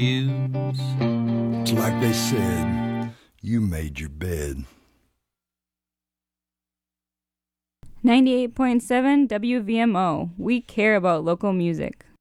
views. It's like they said, you made your bed. 98.7 WVMO. We care about local music.